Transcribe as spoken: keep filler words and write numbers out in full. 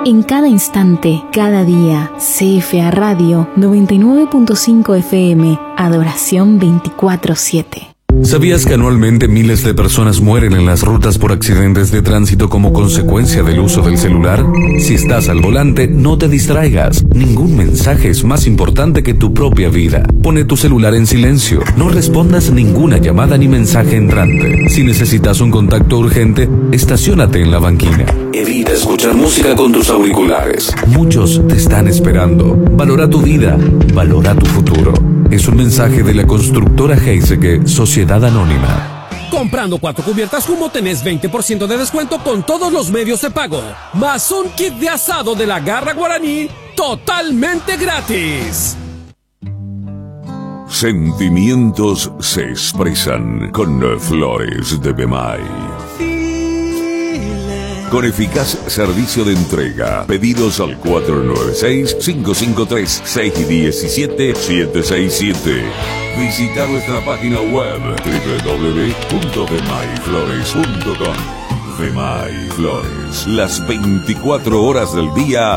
En cada instante, cada día, C F A Radio noventa y nueve punto cinco F M, Adoración veinticuatro siete. ¿Sabías que anualmente miles de personas mueren en las rutas por accidentes de tránsito como consecuencia del uso del celular? Si estás al volante, no te distraigas. Ningún mensaje es más importante que tu propia vida. Pone tu celular en silencio. No respondas ninguna llamada ni mensaje entrante. Si necesitas un contacto urgente, estaciónate en la banquina. Evita escuchar música con tus auriculares. Muchos te están esperando. Valora tu vida. Valora tu futuro. Es un mensaje de la constructora Heiseke, Sociedad Anónima. Comprando cuatro cubiertas Jumbo tenés veinte por ciento de descuento con todos los medios de pago. Más un kit de asado de la Garra Guaraní totalmente gratis. Sentimientos se expresan con Flores de Bemay. Con eficaz servicio de entrega. Pedidos al cuatro nueve seis, cinco cinco tres, seis uno siete, siete seis siete. Visita nuestra página web doble u doble u doble u punto bemay flores punto com. Bemay Flores, las veinticuatro horas del día